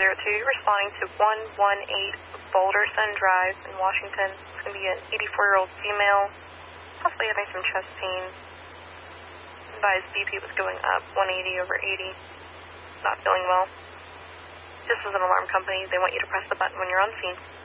You're responding to 118 Boulderson Drive in Washington. It's going to be an 84-year-old female, possibly having some chest pain. Advised BP was going up, 180/80. Not feeling well. This is an alarm company. They want you to press the button when you're on scene.